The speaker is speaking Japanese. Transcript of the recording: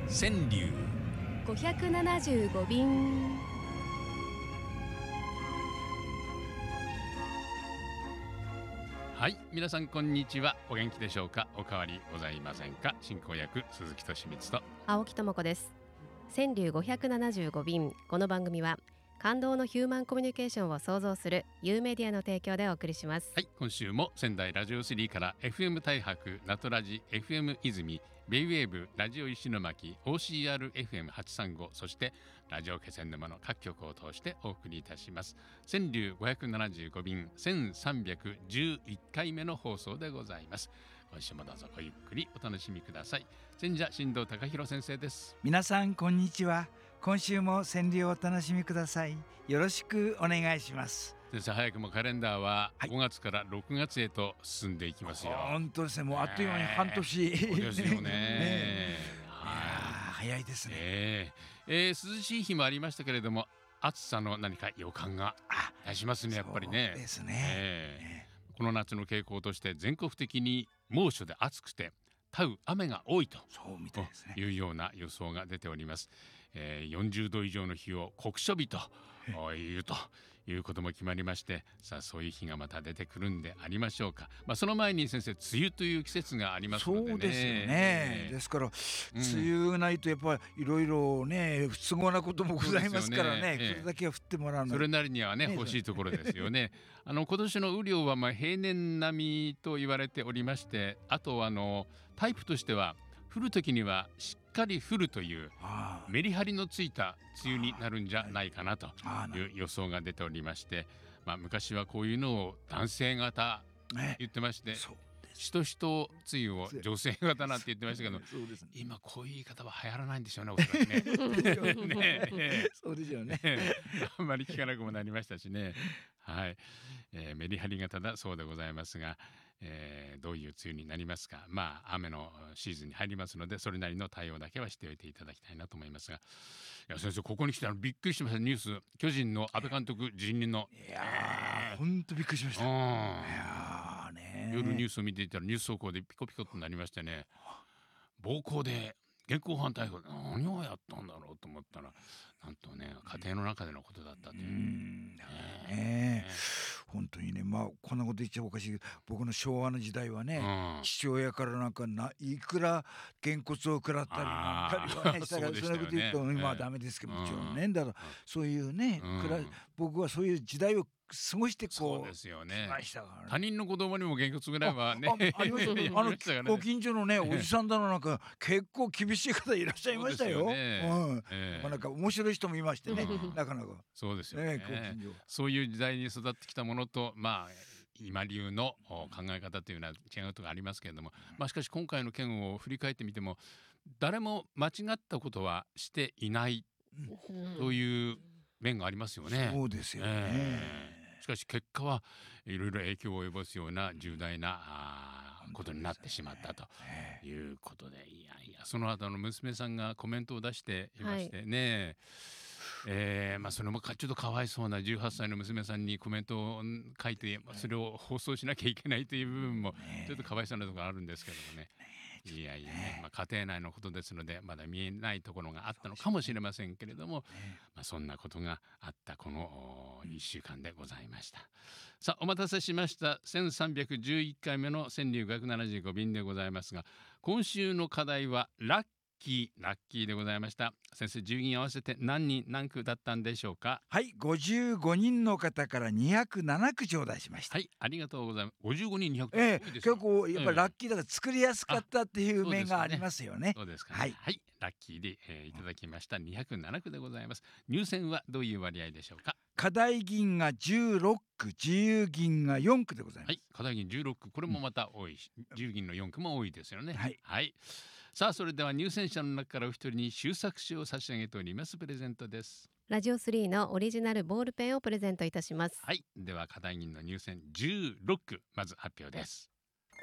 川柳 575便。 はい、皆さんこんにちは。お元気でしょうか。お変わりございませんか。進行役鈴木俊光と青木智子です。川柳575便。この番組は感動のヒューマンコミュニケーションを創造するユーメディアの提供でお送りします。 はい、今週も仙台ラジオ3から FM 太白、ナトラジ、FM 泉、ベイウェーブ、ラジオ石巻、 OCRFM835、 そしてラジオ気仙沼の各局を通してお送りいたします。川柳575便1311回目の放送でございます。今週もどうぞごゆっくりお楽しみください。千者新藤貴弘先生です。 皆さんこんにちは。今週も川柳をお楽しみください。よろしくお願いします。 先生、早くもカレンダーは5月から6月へと進んでいきますよ。 本当ですね。もうあっという間に半年、 そうですよね。 早いですね。涼しい日もありましたけれども、暑さの何か予感がいたしますね、やっぱりね。 そうですね。 この夏の傾向として全国的に猛暑で暑くて多う雨が多いというような予想が出ております。40度以上の日を酷暑日というということも決まりまして、さあそういう日がまた出てくるんでありましょうか。その前に先生、梅雨という季節がありますのでね。 そうですよね。ですから梅雨ないとやっぱりいろいろね不都合なこともございますからね。これだけは降ってもらうのそれなりにはね欲しいところですよね。今年の雨量は平年並みと言われておりまして、あとタイプとしては降る時にはしっかり降るというメリハリのついた梅雨になるんじゃないかなという予想が出ておりまして、昔はこういうのを男性型言ってまして、しとしと梅雨を女性型なんて言ってましたけど、今こういう言い方は流行らないんでしょうね、おそらくね。 そうですよね。 あんまり聞かなくもなりましたしね。はい、メリハリ型だそうでございますが、どういう梅雨になりますか。雨のシーズンに入りますので、それなりの対応だけはしておいていただきたいなと思いますが、いや先生、ここに来てびっくりしました。ニュース、巨人の阿部監督辞任の。 本当びっくりしました。 夜ニュースを見ていたらニュース速報でピコピコとなりましてね、暴行で現行犯逮捕。何をやったんだろうと思ったら、なんとね家庭の中でのことだったという。 本当にね、こんなこと言っちゃおかしいけど、僕の昭和の時代はね、父親からいくらげんこつを食らったりなんかはねしたから、そんなこと言うと今はダメですけど、もちろんね。だからそういうね、僕はそういう時代を過ごしてそうですよね。他人の子供にもげんこつぐらいはねありましたよ。ご近所のねおじさんだのなんか結構厳しい方いらっしゃいましたよ。なんか面白い人もいましてね、なかなか。 そうですよね。そういう時代に育ってきたものと今流の考え方というのは違うところがありますけれども、しかし今回の件を振り返ってみても、誰も間違ったことはしていないという面がありますよね。 そうですよね。 しかし結果はいろいろ影響を及ぼすような重大なことになってしまったということで、その後の娘さんがコメントを出していましてね、それもちょっとかわいそうな18歳の娘さんにコメントを書いて、それを放送しなきゃいけないという部分もちょっとかわいそうなところがあるんですけどもね。家庭内のことですのでまだ見えないところがあったのかもしれませんけれども、そんなことがあったこの1週間でございました。さあ、お待たせしました。1311回目の川柳575便でございますが、今週の課題はラッキーでございました。先生、10人合わせて何人何句だったんでしょうか。 はい、55人の方から207句頂戴しました。 はい、ありがとうございます。55人200句、 結構やっぱりラッキーだから作りやすかったっていう面がありますよね。 そうですかね。はい、ラッキーで、いただきました207句でございます。入選はどういう割合でしょうか。 課題銀が16句、自由銀が4句でございます。 はい、課題銀16句、これもまた多いし、自由銀の4句も多いですよね。はい、さあ、それでは入選者の中からお一人に修作紙を差し上げております。プレゼントです。 ラジオ3のオリジナルボールペンをプレゼントいたします。 はい、では課題銀の入選16句、まず発表です。